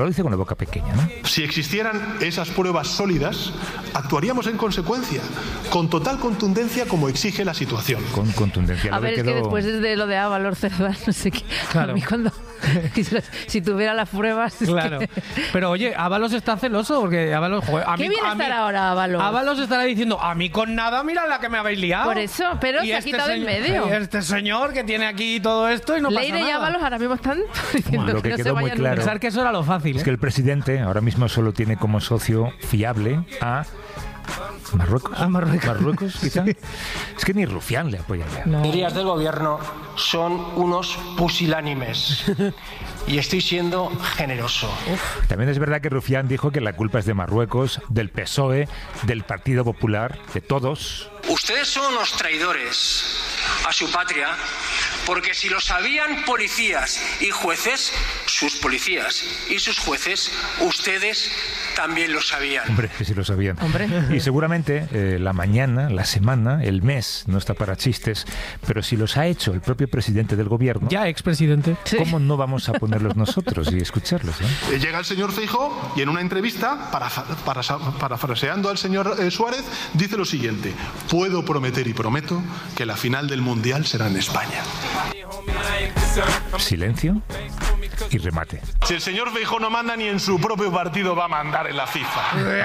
Lo dice con la boca pequeña, ¿no? Si existieran esas pruebas sólidas, actuaríamos en consecuencia, con total contundencia como exige la situación. Con contundencia. A ver, es que después de lo de Ábalos, Cerdán, no sé qué. Claro. A mí cuando... si tuviera las pruebas... Claro. Pero oye, Ábalos está celoso porque Ábalos... Qué bien estará ahora Ábalos. Ábalos estará diciendo, a mí con nada, mira la que me habéis liado. Por eso, pero se ha quitado del medio. Y este señor que tiene aquí todo esto y no pasa Leire nada. y Ábalos ahora mismo están diciendo Lo que no quedó se muy vayan claro nunca. Pensar que eso era lo fácil. es que el presidente ahora mismo solo tiene como socio fiable a Marruecos. A Marruecos. Marruecos, quizá. Es que ni Rufián le apoya ya. No. Señorías del gobierno son unos pusilánimes y estoy siendo generoso. También es verdad que Rufián dijo que la culpa es de Marruecos, del PSOE, del Partido Popular, de todos. Ustedes son unos traidores a su patria porque si lo sabían policías y jueces, sus policías y sus jueces, ustedes también lo sabían. Hombre, que sí lo sabían. Hombre. Y seguramente la mañana, la semana, el mes, no está para chistes, pero si los ha hecho el propio presidente del gobierno, Ya expresidente. ¿cómo no vamos a ponerlos nosotros y escucharlos? Llega el señor Feijóo y en una entrevista, parafraseando al señor Suárez, dice lo siguiente: puedo prometer y prometo que la final del Mundial será en España. Silencio y remate. Si el señor Feijóo no manda, ni en su propio partido va a mandar en la FIFA.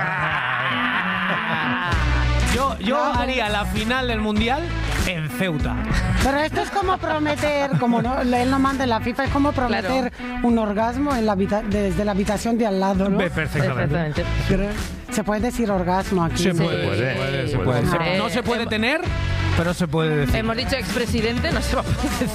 Yo haría la final del Mundial en Ceuta. Pero esto es como prometer, como no, él no manda en la FIFA, es como prometer un orgasmo en desde la habitación de al lado, ¿no? Perfectamente. Pero se puede decir orgasmo aquí. Se ¿no? puede. Se puede. No se puede tener, pero se puede decir. Hemos dicho expresidente, no se va a poder decir.